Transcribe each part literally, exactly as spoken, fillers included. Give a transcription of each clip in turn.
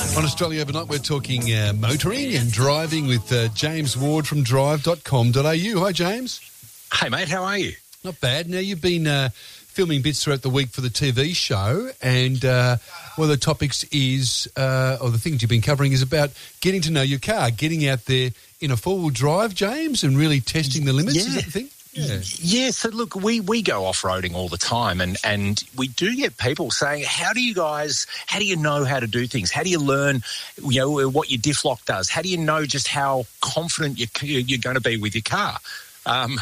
On Australia Overnight, we're talking uh, motoring and driving with uh, James Ward from drive dot com dot a u. Hi, James. Hey, mate, how are you? Not bad. Now, you've been uh, filming bits throughout the week for the T V show, and uh, one of the topics is, uh, or the things you've been covering is about getting to know your car, getting out there in a four-wheel drive, James, and really testing the limits. Yeah. Is that the thing? Yeah. yeah, so look, we, we go off-roading all the time, and, and we do get people saying, how do you guys, how do you know how to do things? How do you learn, you know, what your diff lock does? How do you know just how confident you're, you're going to be with your car? Um,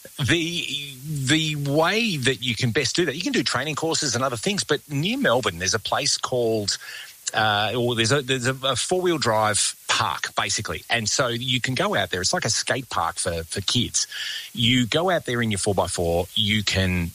the the way that you can best do that, you can do training courses and other things, but near Melbourne, there's a place called... Uh, or there's a there's a, a four-wheel drive park, basically. And so you can go out there. It's like a skate park for, for kids. You go out there in your four by four. You can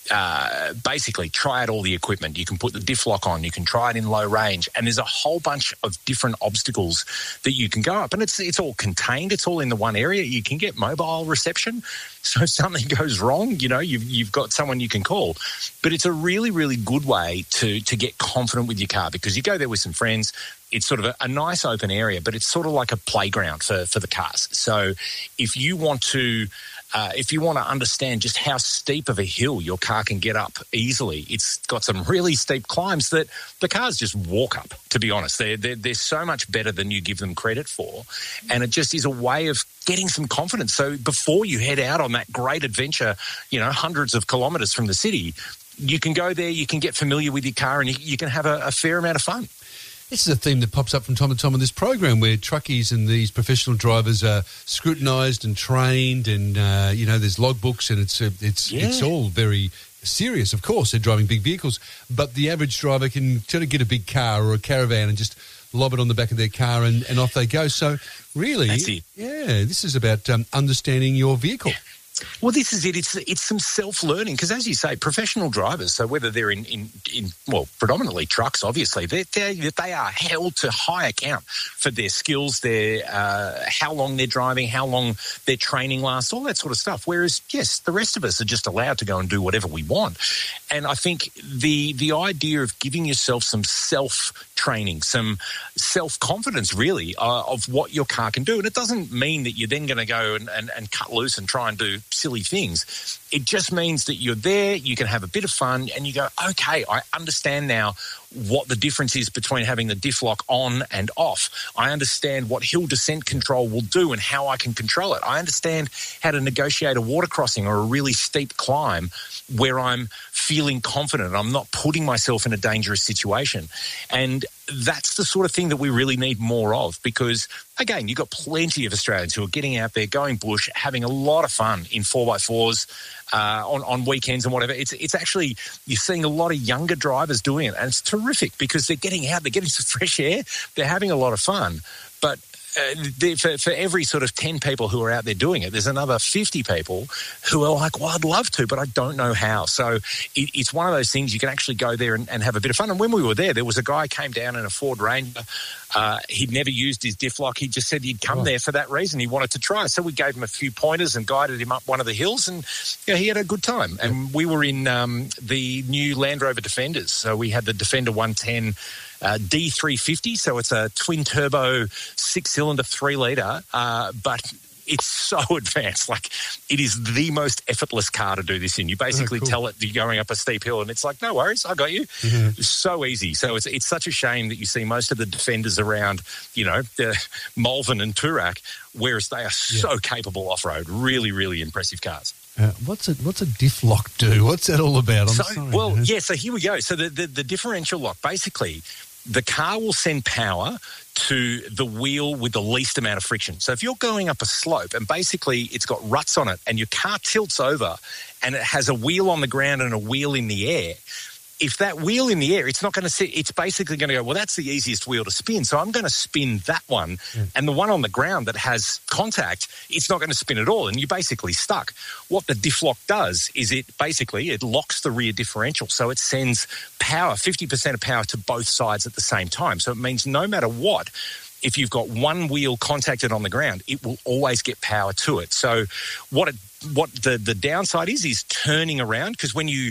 uh, basically try out all the equipment. You can put the diff lock on. You can try it in low range. And there's a whole bunch of different obstacles that you can go up. And it's it's all contained. It's all in the one area. You can get mobile reception. So if something goes wrong, you know, you've, you've got someone you can call. But it's a really, really good way to, to get confident with your car, because you go there with some friends. It's sort of a, a nice open area, but it's sort of like a playground for, for the cars. So if you want to... Uh, if you want to understand just how steep of a hill your car can get up easily, it's got some really steep climbs that the cars just walk up, to be honest. They're, they're, they're so much better than you give them credit for. And it just is a way of getting some confidence. So before you head out on that great adventure, you know, hundreds of kilometres from the city, you can go there, you can get familiar with your car, and you, you can have a, a fair amount of fun. This is a theme that pops up from time to time on this program, where truckies and these professional drivers are scrutinised and trained, and uh, you know, there's logbooks, and it's uh, it's yeah. it's all very serious. Of course, they're driving big vehicles, but the average driver can sort of get a big car or a caravan and just lob it on the back of their car, and, and off they go. So really, That's it. yeah, this is about um, understanding your vehicle. Yeah. Well, this is it. It's it's some self-learning, because, as you say, professional drivers, so whether they're in, in, in well, predominantly trucks, obviously, they they are held to high account for their skills, their uh, how long they're driving, how long their training lasts, all that sort of stuff. Whereas, yes, the rest of us are just allowed to go and do whatever we want. And I think the the idea of giving yourself some self-training, some self-confidence, really, uh, of what your car can do. And it doesn't mean that you're then going to go and, and, and cut loose and try and do silly things. It just means that you're there, you can have a bit of fun, and you go, okay, I understand now what the difference is between having the diff lock on and off. I understand what hill descent control will do and how I can control it. I understand how to negotiate a water crossing or a really steep climb where I'm feeling confident. I'm not putting myself in a dangerous situation. And that's the sort of thing that we really need more of, because, again, you've got plenty of Australians who are getting out there, going bush, having a lot of fun in four by fours uh, on, on weekends and whatever. It's it's actually, you're seeing a lot of younger drivers doing it, and it's terrific because they're getting out, they're getting some fresh air, they're having a lot of fun. But Uh, for, for every sort of ten people who are out there doing it, there's another fifty people who are like, well, I'd love to, but I don't know how. So it, it's one of those things you can actually go there and, and have a bit of fun. And when we were there, there was a guy came down in a Ford Ranger. Uh, he'd never used his diff lock. He just said he'd come oh. there for that reason. He wanted to try. So we gave him a few pointers and guided him up one of the hills, and you know, he had a good time. And yeah. we were in um, the new Land Rover Defenders. So we had the Defender one ten Uh, D three fifty, so it's a twin-turbo, six-cylinder, three-litre, uh, but it's so advanced. Like, it is the most effortless car to do this in. You basically oh, cool. tell it you're going up a steep hill, and it's like, no worries, I got you. Mm-hmm. It's so easy. So it's it's such a shame that you see most of the Defenders around, you know, the Malvern and Toorak, whereas they are yeah. so capable off-road. Really, really impressive cars. Uh, what's a what's a diff lock do? What's that all about? I'm so, sorry. Well, yeah, so here we go. So the, the, the differential lock, basically, the car will send power to the wheel with the least amount of friction. So if you're going up a slope and basically it's got ruts on it and your car tilts over and it has a wheel on the ground and a wheel in the air, if that wheel in the air, it's not going to sit, it's basically going to go, well, that's the easiest wheel to spin, so I'm going to spin that one. Mm. And the one on the ground that has contact, it's not going to spin at all, and you're basically stuck. What the diff lock does is it basically, it locks the rear differential, so it sends power, fifty percent of power to both sides at the same time. So it means no matter what, if you've got one wheel contacted on the ground, it will always get power to it. So what it What the, the downside is, is turning around, because when you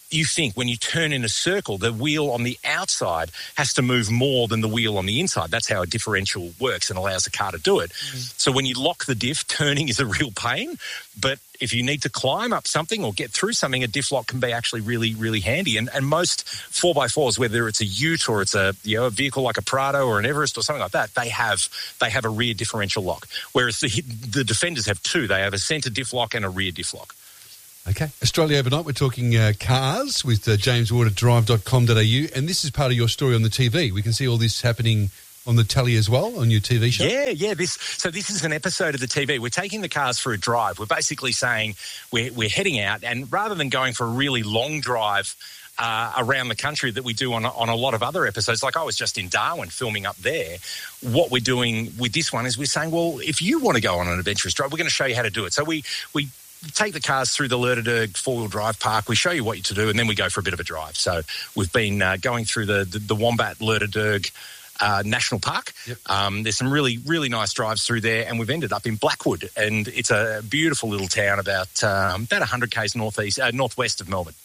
you think when you turn in a circle, the wheel on the outside has to move more than the wheel on the inside. That's how a differential works and allows the car to do it. Mm-hmm. So when you lock the diff, turning is a real pain. But if you need to climb up something or get through something, a diff lock can be actually really, really handy. And, and most four by fours, whether it's a Ute or it's a, you know, a vehicle like a Prado or an Everest or something like that, they have they have a rear differential lock. Whereas the, the Defenders have two. They have a centre diff lock and a rear diff lock. Okay. Australia Overnight, we're talking uh, cars with uh, James Ward at drive dot com dot a u. And this is part of your story on the T V. We can see all this happening on the telly as well, on your T V show? Yeah, yeah. This So this is an episode of the T V. We're taking the cars for a drive. We're basically saying we're, we're heading out, and rather than going for a really long drive uh, around the country that we do on, on a lot of other episodes, like I was just in Darwin filming up there, what we're doing with this one is we're saying, well, if you want to go on an adventurous drive, we're going to show you how to do it. So we... we take the cars through the Lerderderg four-wheel drive park. We show you what to do, and then we go for a bit of a drive. So we've been uh, going through the, the, the Wombat Lerderderg uh, National Park. Yep. Um, there's some really, really nice drives through there, and we've ended up in Blackwood, and it's a beautiful little town about um, about one hundred kays northeast, uh, northwest of Melbourne.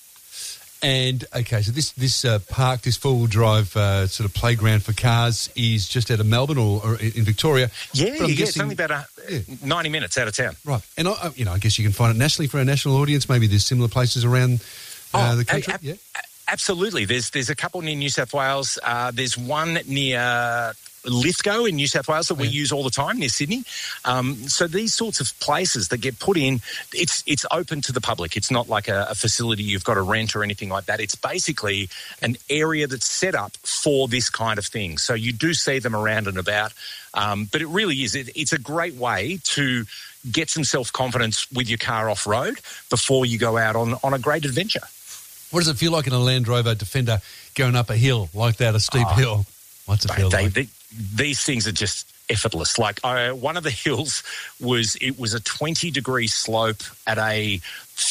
And, okay, so this this uh, park, this four-wheel drive uh, sort of playground for cars is just out of Melbourne or, or in Victoria. Yeah, yeah, guessing, it's only about a, yeah. ninety minutes out of town. Right. And, I, you know, I guess you can find it nationally for our national audience. Maybe there's similar places around uh, oh, the country. A, a, yeah. Absolutely. There's, there's a couple near New South Wales. Uh, there's one near Lithgow in New South Wales that we yeah. use all the time near Sydney. Um, so these sorts of places that get put in, it's it's open to the public. It's not like a, a facility you've got to rent or anything like that. It's basically an area that's set up for this kind of thing. So you do see them around and about, um, but it really is. It, it's a great way to get some self-confidence with your car off-road before you go out on, on a great adventure. What does it feel like in a Land Rover Defender going up a hill like that, a steep oh, hill? What's it feel they, like? They, these things are just effortless. Like uh, one of the hills was, it was a twenty degree slope at a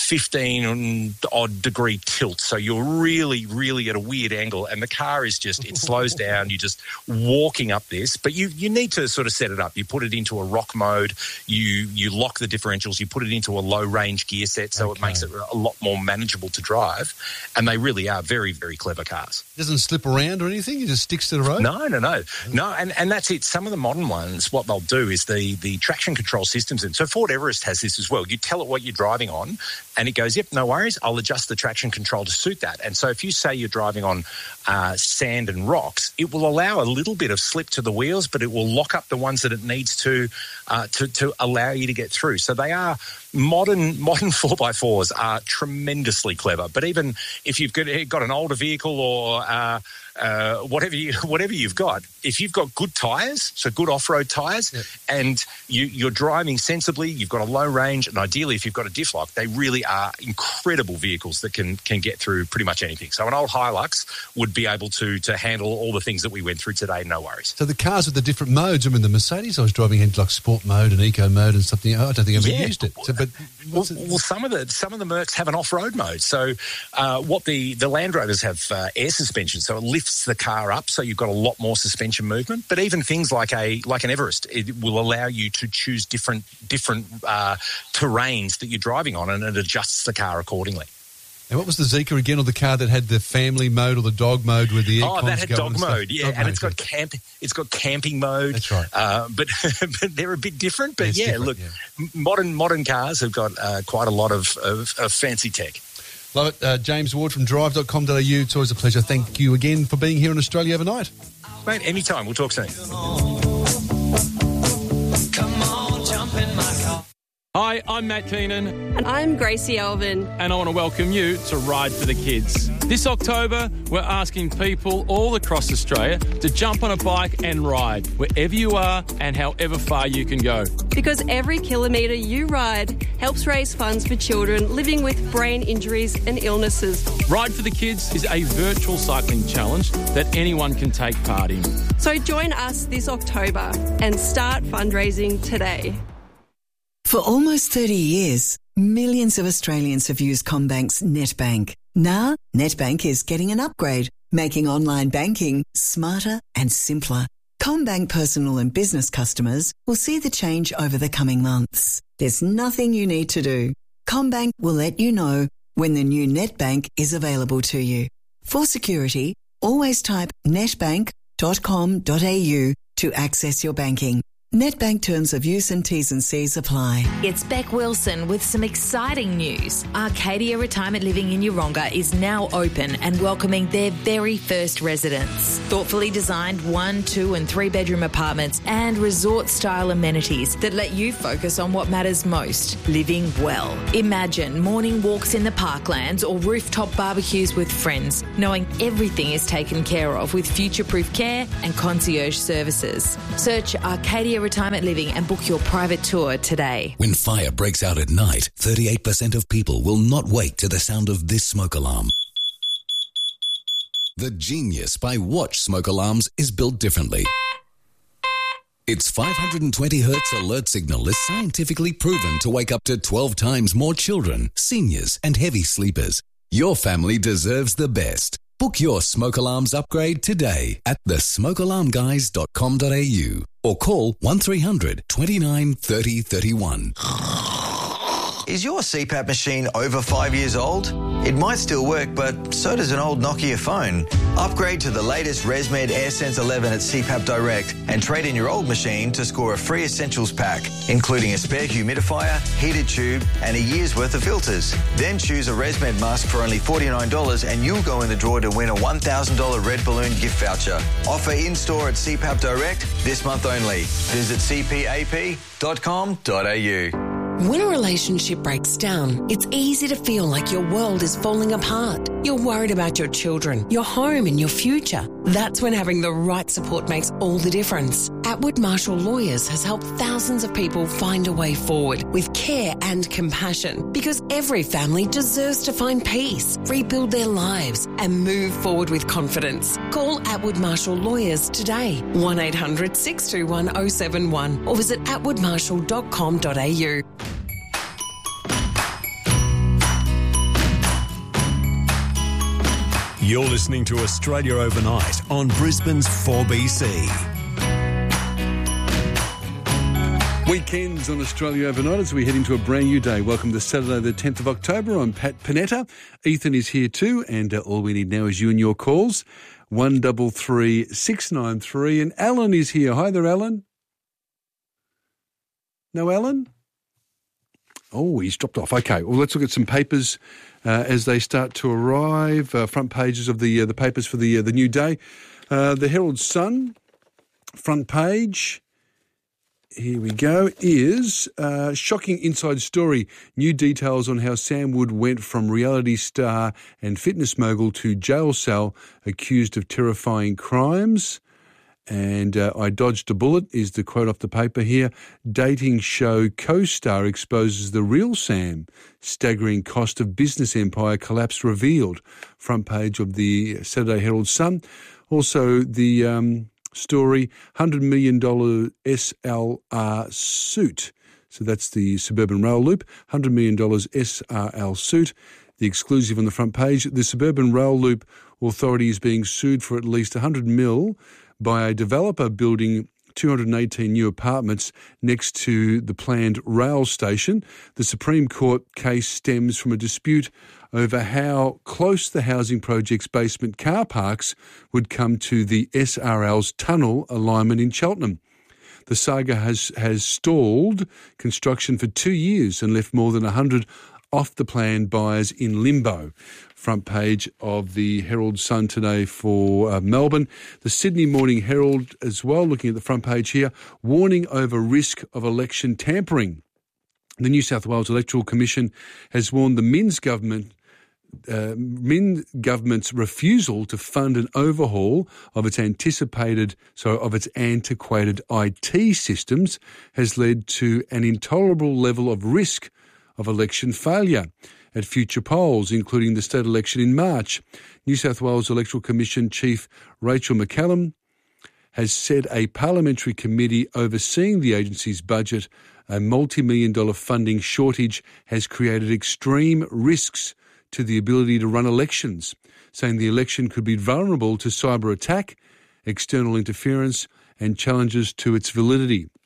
fifteen odd degree tilt. So you're really, really at a weird angle, and the car is just, it slows down. You're just walking up this, but you, you need to sort of set it up. You put it into a rock mode, you, you lock the differentials, you put it into a low range gear set. So okay. it makes it a lot more manageable to drive. And they really are very, very clever cars. It doesn't slip around or anything? It just sticks to the road? No, no, no. No, and, and that's it. Some of the modern ones, what they'll do is the, the traction control systems. And so Ford Everest has this as well. You tell it what you're driving on, and it goes, yep, no worries, I'll adjust the traction control to suit that. And so if you say you're driving on uh, sand and rocks, it will allow a little bit of slip to the wheels, but it will lock up the ones that it needs to uh, to, to allow you to get through. So they are, modern modern four by fours are tremendously clever. But even if you've got, got an older vehicle or uh, uh, whatever you whatever you've got, if you've got good tyres, so good off-road tyres, yep. and you, you're driving sensibly, you've got a low range, and ideally if you've got a diff lock, they really are incredible vehicles that can can get through pretty much anything. So an old Hilux would be able to to handle all the things that we went through today, no worries. So the cars with the different modes, I mean, the Mercedes I was driving had like sport mode and eco mode and something. I don't think I've ever yeah. used it. So, but well, well, some of the some of the Mercs have an off-road mode. So uh, what the, the Land Rovers have uh, air suspension, so it lifts the car up, so you've got a lot more suspension movement. But even things like a like an Everest, it will allow you to choose different different uh, terrains that you're driving on, and it adjusts the car accordingly. And what was the Zeekr again, or the car that had the family mode or the dog mode with the air Oh, that had dog mode, yeah, dog and mode, it's got camp, it's got camping mode. That's right. Uh, but but they're a bit different. But yeah, yeah look, yeah. modern modern cars have got uh, quite a lot of, of, of fancy tech. Love it. Uh, James Ward from drive dot com dot a u. It's always a pleasure. Thank you again for being here on Australia Overnight. Mate, anytime. We'll talk soon. Hi, I'm Matt Keenan. And I'm Gracie Elvin. And I want to welcome you to Ride for the Kids. This October, we're asking people all across Australia to jump on a bike and ride wherever you are and however far you can go. Because every kilometre you ride helps raise funds for children living with brain injuries and illnesses. Ride for the Kids is a virtual cycling challenge that anyone can take part in. So join us this October and start fundraising today. For almost thirty years, millions of Australians have used CommBank's NetBank. Now, NetBank is getting an upgrade, making online banking smarter and simpler. CommBank personal and business customers will see the change over the coming months. There's nothing you need to do. CommBank will let you know when the new NetBank is available to you. For security, always type netbank dot com dot a u to access your banking. NetBank terms of use and T's and C's apply. It's Beck Wilson with some exciting news. Arcadia Retirement Living in Yeronga is now open and welcoming their very first residents. Thoughtfully designed one, two and three bedroom apartments and resort-style amenities that let you focus on what matters most, living well. Imagine morning walks in the parklands or rooftop barbecues with friends, knowing everything is taken care of with future-proof care and concierge services. Search Arcadia Retirement Living and book your private tour today. When fire breaks out at night, thirty-eight percent of people will not wake to the sound of this smoke alarm. The Genius by Watch smoke alarms is built differently. Its five hundred twenty hertz alert signal is scientifically proven to wake up to twelve times more children, seniors, and heavy sleepers. Your family deserves the best. Book your smoke alarms upgrade today at the smoke alarm guys dot com dot a u or call one three hundred, twenty-nine, thirty, thirty-one. Is your C PAP machine over five years old? It might still work, but so does an old Nokia phone. Upgrade to the latest ResMed AirSense eleven at C PAP Direct and trade in your old machine to score a free essentials pack, including a spare humidifier, heated tube, and a year's worth of filters. Then choose a ResMed mask for only forty-nine dollars and you'll go in the draw to win a one thousand dollars Red Balloon gift voucher. Offer in-store at C PAP Direct this month only. Visit c p a p dot com dot a u. When a relationship breaks down, it's easy to feel like your world is falling apart. You're worried about your children, your home and your future. That's when having the right support makes all the difference. Atwood Marshall Lawyers has helped thousands of people find a way forward with care and compassion, because every family deserves to find peace, rebuild their lives and move forward with confidence. Call Atwood Marshall Lawyers today, one eight hundred, six two one, oh seven one, or visit atwood marshall dot com dot a u. You're listening to Australia Overnight on Brisbane's four B C. Weekends on Australia Overnight as we head into a brand new day. Welcome to Saturday the tenth of October. I'm Pat Panetta. Ethan is here too, and uh, all we need now is you and your calls. one double three six nine three, and Alan is here. Hi there, Alan. No, Alan? Oh, he's dropped off. Okay, well, let's look at some papers uh, as they start to arrive. Uh, front pages of the uh, the papers for the uh, the new day. Uh, the Herald Sun, front page. Here we go, is uh, shocking inside story. New details on how Sam Wood went from reality star and fitness mogul to jail cell accused of terrifying crimes. And uh, I dodged a bullet is the quote off the paper here. Dating show co-star exposes the real Sam. Staggering cost of business empire collapse revealed. Front page of the Saturday Herald Sun. Also the um, story, one hundred million dollars S L R suit. So that's the Suburban Rail Loop. one hundred million dollars S R L suit. The exclusive on the front page. The Suburban Rail Loop Authority is being sued for at least one hundred mil by a developer building two hundred eighteen new apartments next to the planned rail station. The Supreme Court case stems from a dispute over how close the housing project's basement car parks would come to the S R L's tunnel alignment in Cheltenham. The saga has, has stalled construction for two years and left more than one hundred off-the-plan buyers in limbo. Front page of the Herald Sun today for uh, Melbourne. The Sydney Morning Herald as well, looking at the front page here, warning over risk of election tampering. The New South Wales Electoral Commission has warned the Minns government Uh, Min government's refusal to fund an overhaul of its anticipated, so of its antiquated I T systems has led to an intolerable level of risk of election failure at future polls, including the state election in March. New South Wales Electoral Commission Chief Rachel McCallum has said a parliamentary committee overseeing the agency's budget, a multi-million dollar funding shortage, has created extreme risks to the ability to run elections, saying the election could be vulnerable to cyber attack, external interference and challenges to its validity.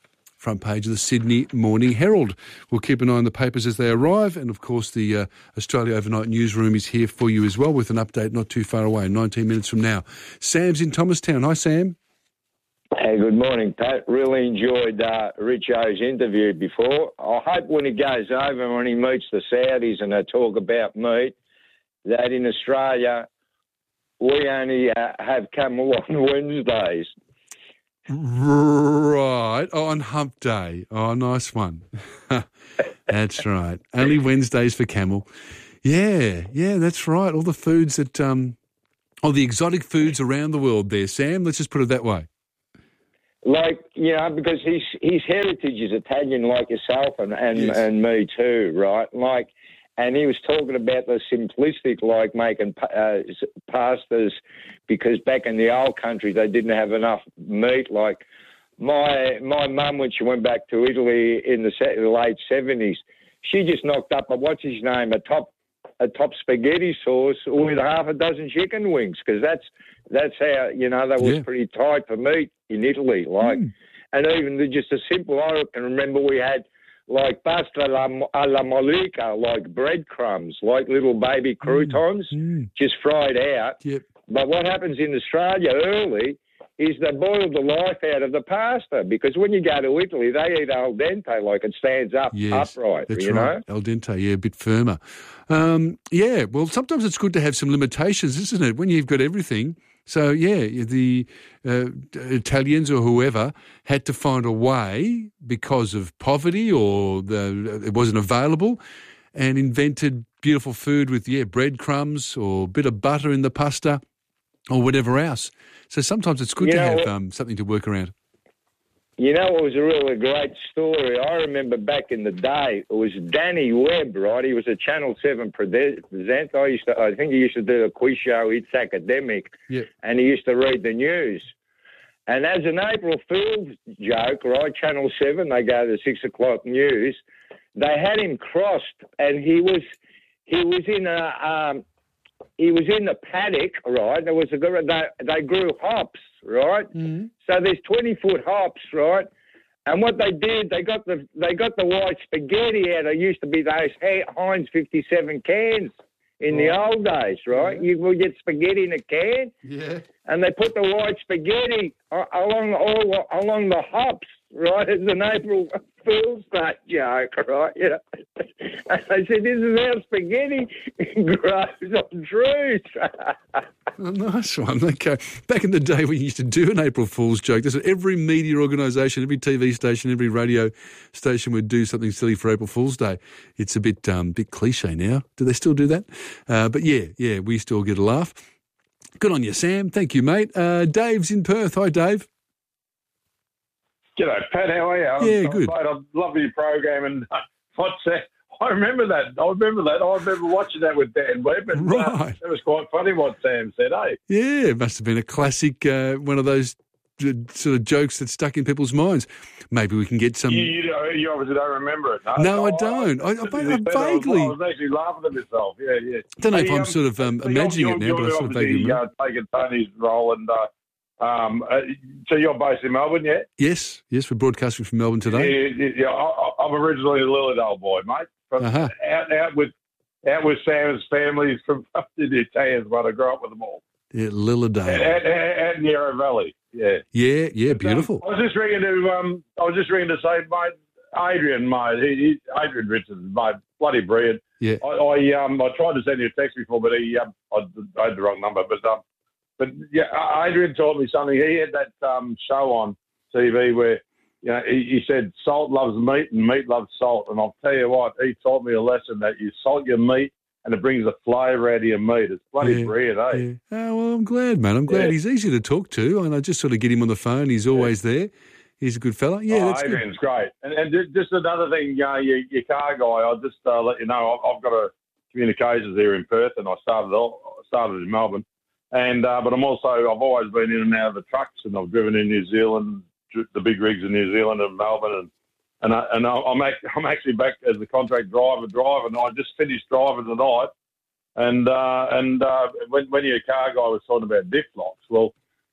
front page of the Sydney Morning Herald. We'll keep an eye on the papers as they arrive, and of course the uh, Australia Overnight newsroom is here for you as well with an update not too far away, nineteen minutes from now. Sam's in Thomastown. Hi, Sam. Hey, good morning, Pat. Really enjoyed uh, Richo's interview before. I hope when he goes over, when he meets the Saudis and they talk about meat, that in Australia we only uh, have camel on Wednesdays. Right. Oh, on Hump Day. Oh, nice one. That's right. Only Wednesdays for camel. Yeah, yeah, that's right. All the foods that, um, all the exotic foods around the world there, Sam. Let's just put it that way. Like, you know, because his his heritage is Italian like yourself and, and, Yes. and me too, right? Like, and he was talking about the simplistic, like making pa- uh, s- pastas, because back in the old countries they didn't have enough meat. Like my my mum, when she went back to Italy in the, se- the late seventies, she just knocked up a, what's his name, a top a top spaghetti sauce with half a dozen chicken wings, because that's that's how, you know, they was Yeah. pretty tight for meat in Italy. Like, Mm. and even the- just a simple, I can remember we had like pasta alla, alla mollica, like breadcrumbs, like little baby croutons, Mm. just fried out. Yep. But what happens in Australia early is they boil the life out of the pasta, because when you go to Italy, they eat al dente, like it stands up Yes, upright, that's you right. know? Al dente, yeah, a bit firmer. Um, yeah, well, sometimes it's good to have some limitations, isn't it? When you've got everything. So, yeah, the uh, Italians or whoever had to find a way because of poverty or the, it wasn't available, and invented beautiful food with, yeah, breadcrumbs or a bit of butter in the pasta or whatever else. So sometimes it's good You to know have what- um, something to work around. You know, it was a really great story. I remember back in the day, it was Danny Webb, right? He was a Channel seven presenter. I used to, I think he used to do a quiz show, It's Academic, Yeah. and he used to read the news. And as an April Fool's joke, right, Channel seven, they go to the six o'clock news, they had him crossed, and he was he was in a um, he was in the paddock, right? There was a they, they grew hops, right? Mm-hmm. So there's twenty foot hops, right? And what they did, they got the they got the white spaghetti out. There used to be those Heinz fifty-seven cans in the old days, right? You would get spaghetti in a can, Yeah. and they put the white spaghetti a- along all along the hops, right? As an April Fool's Day joke, right? You know, and they said, "This is how spaghetti grows on trees." Oh, nice one. Okay. Back in the day when you used to do an April Fool's joke, that's what every media organisation, every T V station, every radio station would do something silly for April Fool's Day. It's a bit um, bit cliche now. Do they still do that? Uh, but yeah, yeah, we still get a laugh. Good on you, Sam. Thank you, mate. Uh, Dave's in Perth. Hi, Dave. G'day, Pat. How are you? Yeah, I'm, good. Mate, I love your program, and uh, what's that? I remember that. I remember that. I remember watching that with Dan Webb, and uh, Right. it was quite funny what Sam said, eh? Yeah, it must have been a classic, uh, one of those uh, sort of jokes that stuck in people's minds. Maybe we can get some... You, you, don't- you obviously don't remember it, no? No, I Oh, don't. I- I- I I, vaguely- I was actually laughing at myself, yeah, yeah. Don't know if Hey, I'm sort of, um, so imagining you're, it now, you're, but I you're sort of obviously, vaguely uh, taking Tony's role, and uh, um, uh, so you're based in Melbourne, yeah? Yes, yes, we're broadcasting from Melbourne today. Yeah, yeah, yeah. I, I'm originally a Lilydale boy, mate. From Uh-huh. out, out with out with Sam's families from the Italians, but I grew up with them all. Yeah, Out, Lilydale. out, out in Yarra Valley, yeah. Yeah, yeah, beautiful. Um, I was just ringing to um, I was just ringing to say, mate, Adrian, mate, he, he, Adrian Richardson, mate, bloody brilliant. Yeah. I, I um I tried to send you a text before, but he um, I, I had the wrong number, but um, but yeah, Adrian taught me something. He had that um show on T V where, you know, he, he said salt loves meat and meat loves salt, and I'll tell you what, he taught me a lesson that you salt your meat and it brings the flavour out of your meat. It's bloody Yeah, brilliant, eh? yeah. Oh, well, I'm glad, man. I'm glad. Yeah. He's easy to talk to, and I just sort of get him on the phone. He's always there. He's a good fella. Yeah, oh, that's good. Adrian's great. And, and ju- just another thing, uh, your, your car guy, I'll just uh, let you know, I've, I've got a communications here in Perth, and I started all- started in Melbourne. And uh, but I'm also, I've always been in and out of the trucks, and I've driven in New Zealand, dr- the big rigs in New Zealand and Melbourne, and and, I, and I'm act- I'm actually back as the contract driver driver, and I just finished driving tonight. And uh, and uh, when when your car guy was talking about diff locks, well,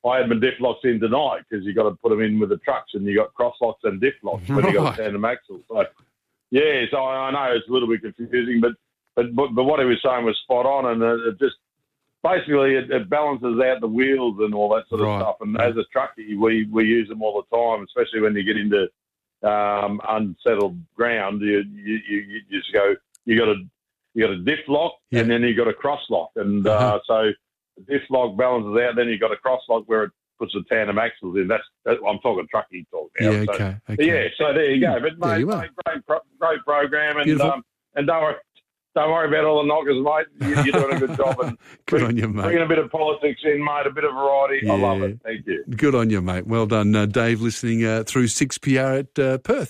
I had my diff locks in tonight because you got to put them in with the trucks, and you got cross locks and diff locks when you got a tandem axle. So yeah, so I, I know it's a little bit confusing, but but but, but what he was saying was spot on, and it, it just basically it, it balances out the wheels and all that sort of Right. stuff. And as a truckie, we we use them all the time, especially when you get into um, unsettled ground. You you, you you just go. You got a you got a diff lock, Yeah. and then you got a cross lock, and Uh-huh. uh, so the diff lock balances out. Then you got a cross lock where it puts the tandem axles in. That's, that's I'm talking truckie talk now. Yeah, So, okay, okay. Yeah, so there you go. But There mate, you are. mate, great pro- great program, and Beautiful. um, and don't worry. Don't worry about all the knockers, mate. You, you're doing a good job. And Good bring, on you, mate. Bringing a bit of politics in, mate, a bit of variety. I love Yeah. it. Thank you. Good on you, mate. Well done. Uh, Dave listening uh, through six P R at uh, Perth.